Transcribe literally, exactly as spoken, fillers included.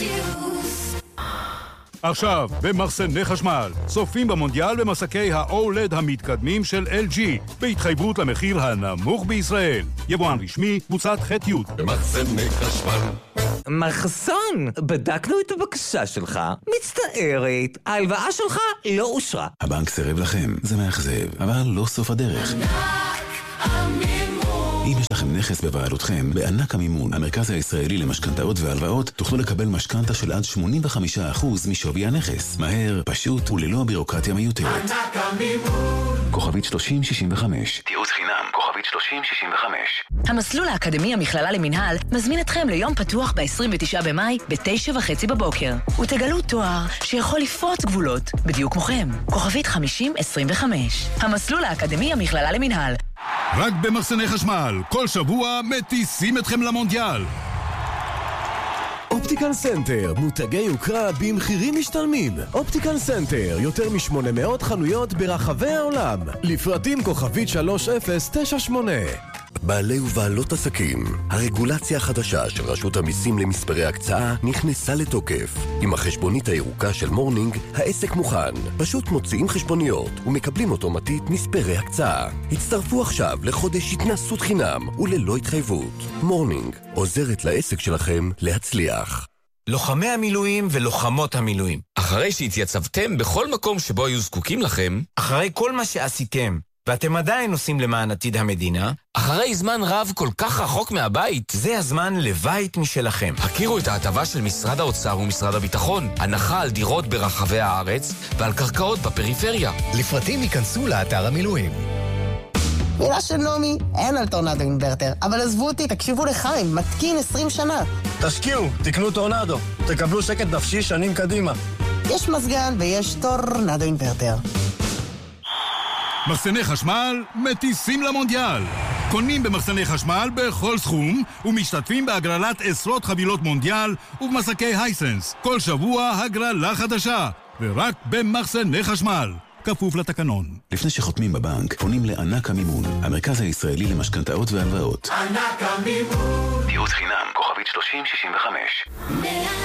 רדיוס. עכשיו, במחסני חשמל, סופים במונדיאל במסקי ה-אולד המתקדמים של אל ג'י, בהתחייבות למחיר הנמוך בישראל. יבואן רשמי, קבוצת ח'-י'. במחסני חשמל. מחסן, בדקנו את הבקשה שלך. מצטערת, ההלוואה שלך לא אושרה. הבנק סירב לכם, זה מאכזב, אבל לא סוף הדרך. אם יש לכם נכס בבעלותכם, בענק המימון, המרכז הישראלי למשכנתאות והלוואות, תוכלו לקבל משכנתה של עד שמונים וחמישה אחוז משווי הנכס. מהר, פשוט וללא בירוקרטיה מיותרת. ענק המימון. כוכבית שלושים שישים וחמש. תיעוץ חינם, כוכבית שלושים שישים וחמש. המסלול האקדמי המכללה למנהל מזמין אתכם ליום פתוח ב-עשרים ותשעה במאי ב-תשע וחצי בבוקר. ותגלו תואר שיכול לפרוץ גבולות, בדיוק כמוכם. כוכבית חמישים עשרים וחמש. המסלול האקדמי המכללה למנהל. רק במחסני חשמל, כל שבוע מטיסים אתכם למונדיאל. אופטיקל סנטר, מותגי יוקרה במחירים משתלמים. אופטיקל סנטר, יותר מ-שמונה מאות חנויות ברחבי העולם. לפרטים כוכבית שלוש אפס תשע שמונה. בעלי ובעלות עסקים, הרגולציה החדשה של רשות המיסים למספרי הקצאה נכנסה לתוקף. עם החשבונית הירוקה של מורנינג, העסק מוכן. פשוט מוציאים חשבוניות ומקבלים אוטומטית מספרי הקצאה. הצטרפו עכשיו לחודש התנסות חינם וללא התחייבות. מורנינג עוזרת לעסק שלכם להצליח. לוחמי המילואים ולוחמות המילואים, אחרי שהתייצבתם בכל מקום שבו היו זקוקים לכם, אחרי כל מה שעשיתם, ואתם עדיין עושים למען עתיד המדינה, אחרי זמן רב כל כך רחוק מהבית, זה הזמן לבית משלכם. הכירו את ההטבה של משרד האוצר ומשרד הביטחון, הנחה על דירות ברחבי הארץ ועל קרקעות בפריפריה. לפרטים ייכנסו לאתר המילואים. מילה של נומי, אין על טורנדו אינברטר, אבל עזבו אותי, תקשיבו לחיים, מתקין עשרים שנה. תשקיעו, תקנו טורנדו, תקבלו שקט נפשי שנים קדימה. יש מזגן ויש טורנדו אינברטר. מחסני חשמל מטיסים למונדיאל. קונים במחסני חשמל בכל סכום ומשתתפים בהגרלת עשרות חבילות מונדיאל ובמסקי הייסנס. כל שבוע הגרלה חדשה, ורק במחסני חשמל. כפוף לתקנון. לפני שחותמים בבנק, פונים לענק המימון, המרכז הישראלי למשכנתאות והלוואות. ענק המימון. תיעוץ חינם, כוכבית שלושים שישים וחמש.